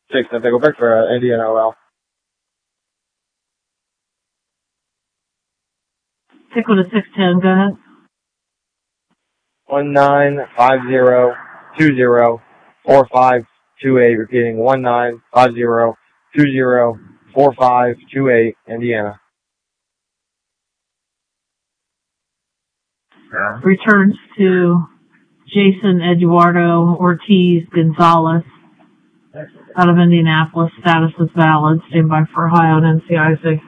6, and go back for Indiana OL. Take with a 610, go ahead. 1950204528, repeating 1950204528, Indiana. Returns to Jason Eduardo Ortiz Gonzalez out of Indianapolis. Status is valid. Stand by for high on NCIC.